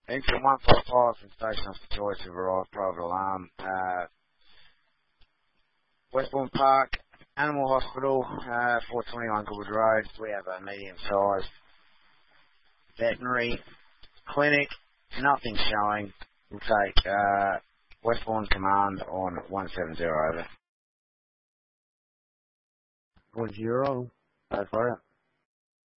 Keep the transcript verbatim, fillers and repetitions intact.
Engine one five five from station off the choice of arrived, private alarm. Uh, Westbourne Park, Animal Hospital, uh, four twenty-one Gould Road. We have a medium-sized veterinary clinic. Nothing showing. We'll take uh, Westbourne Command on one seven zero over. One zero. Go for it.